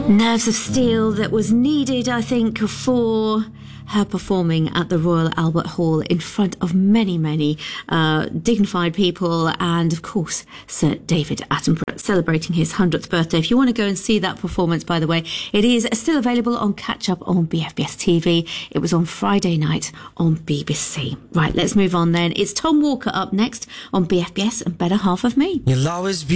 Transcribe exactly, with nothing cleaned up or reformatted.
Nerves of steel that was needed, I think, for her performing at the Royal Albert Hall in front of many, many uh, dignified people and, of course, Sir David Attenborough celebrating his hundredth birthday. If you want to go and see that performance, by the way, it is still available on catch-up on B F B S T V. It was on Friday night on B B C. Right, let's move on then. It's Tom Walker up next on B F B S and Better Half of Me. You'll always be